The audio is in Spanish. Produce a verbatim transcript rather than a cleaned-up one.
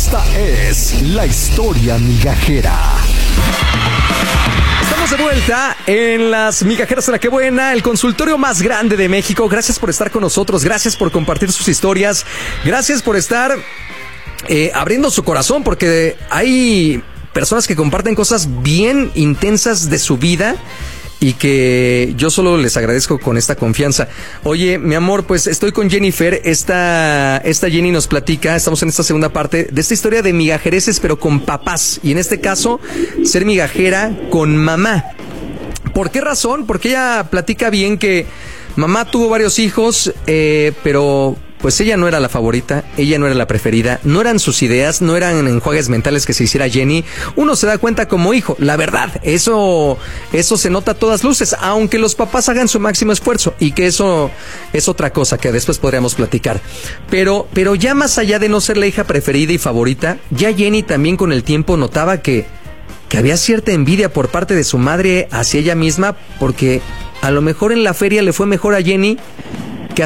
Esta es la historia migajera. Estamos de vuelta en las migajeras de la que buena, el consultorio más grande de México. Gracias por estar con nosotros, gracias por compartir sus historias, gracias por estar eh, abriendo su corazón, porque hay personas que comparten cosas bien intensas de su vida y que yo solo les agradezco con esta confianza. Oye, mi amor, pues estoy con Jennifer. Esta, esta Jenny nos platica, estamos en esta segunda parte de esta historia de migajereces, pero con papás. Y en este caso, ser migajera con mamá. ¿Por qué razón? Porque ella platica bien que mamá tuvo varios hijos, eh, pero pues ella no era la favorita, ella no era la preferida, no eran sus ideas, no eran enjuagues mentales que se hiciera Jenny. Uno se da cuenta como hijo, la verdad, eso, eso se nota a todas luces, aunque los papás hagan su máximo esfuerzo, y que eso es otra cosa que después podríamos platicar. Pero, pero ya más allá de no ser la hija preferida y favorita, ya Jenny también con el tiempo notaba que, que había cierta envidia por parte de su madre hacia ella misma, porque a lo mejor en la feria le fue mejor a Jenny